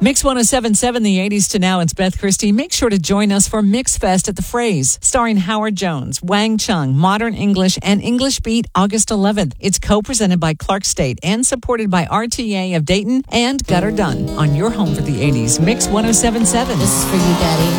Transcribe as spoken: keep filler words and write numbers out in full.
Mix one oh seven point seven, the eighties to now. It's Beth Christie. Make sure to join us for Mix Fest at the Phrase, starring Howard Jones, Wang Chung, Modern English, and English Beat, August eleventh. It's co-presented by Clark State and supported by R T A of Dayton and Gutter Dunn on your home for the eighties. Mix one oh seven point seven. This is for you, Daddy.